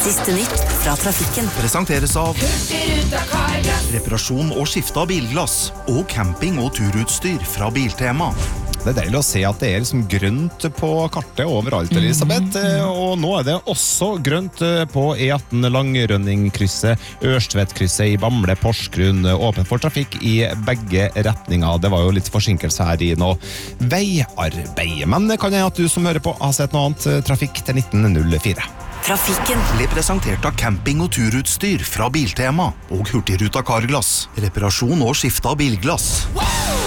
Siste nytt fra trafikken. Presenteres av Hurtigruta Carglass. reparasjon og skifte av bilglass og camping- og turutstyr fra Biltema. Det deilig å se at det liksom grønt på kartet overalt, Elisabeth. Og nå det også grønt på E18 Langrønningkrysset, Ørstvedkrysset i Bamble, Porsgrunn, åpen for trafikk i begge retninger. Det var jo litt forsinkelse her i noe veiarbeid. Men kan jeg at du som hører på har sett noe annet? Trafikk til 1904. Trafikken. Ble presentert av camping- og turutstyr fra Biltema og Hurtigruta Carglass. Reparasjon og skifte av bilglass.